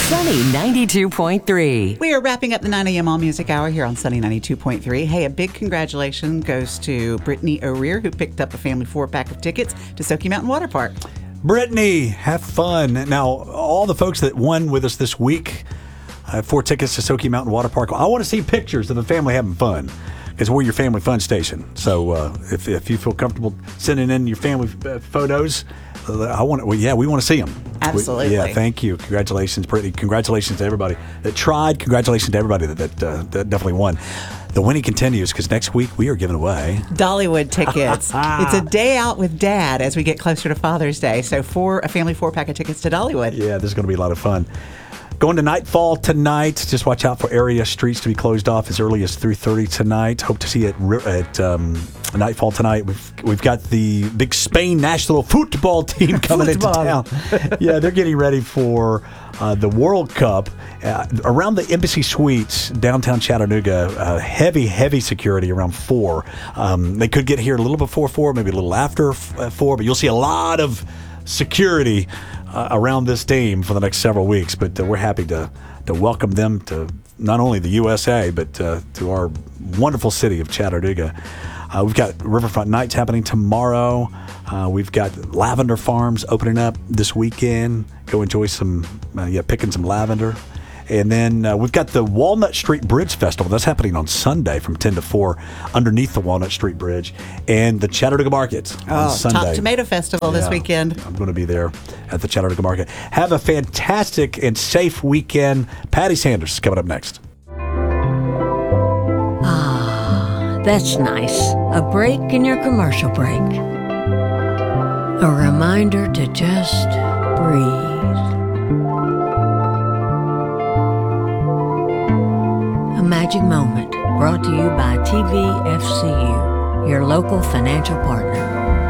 Sunny 92.3. We are wrapping up the 9 a.m. All Music Hour here on Sunny 92.3. Hey, a big congratulations goes to Brittany O'Rear, who picked up a family 4-pack of tickets to Sokey Mountain Water Park. Brittany, have fun. Now, all the folks that won with us this week, 4 tickets to Sokey Mountain Water Park, I want to see pictures of the family having fun, because we're your family fun station. So if you feel comfortable sending in your family photos, we want to see them. Absolutely. Thank you. Congratulations, Brittany. Congratulations to everybody that tried. Congratulations to everybody that definitely won. The winning continues, because next week we are giving away Dollywood tickets. It's a day out with Dad as we get closer to Father's Day. So a family 4-pack of tickets to Dollywood. Yeah, this is going to be a lot of fun. Going to Nightfall tonight. Just watch out for area streets to be closed off as early as 3:30 tonight. Hope to see you at Nightfall tonight. We've got the big Spain national football team coming into town. Yeah, they're getting ready for the World Cup. Around the Embassy Suites, downtown Chattanooga, heavy security around 4. They could get here a little before 4, maybe a little after 4, but you'll see a lot of security around this team for the next several weeks. But we're happy to welcome them to not only the USA, but to our wonderful city of Chattanooga. We've got Riverfront Nights happening tomorrow. We've got lavender farms opening up this weekend. Go enjoy picking some lavender. And then we've got the Walnut Street Bridge Festival. That's happening on Sunday from 10 to 4 underneath the Walnut Street Bridge. And the Chattanooga Market on Sunday. Top Tomato Festival this weekend. I'm going to be there at the Chattanooga Market. Have a fantastic and safe weekend. Patty Sanders is coming up next. That's nice. A break in your commercial break. A reminder to just breathe. A magic moment brought to you by TVFCU, your local financial partner.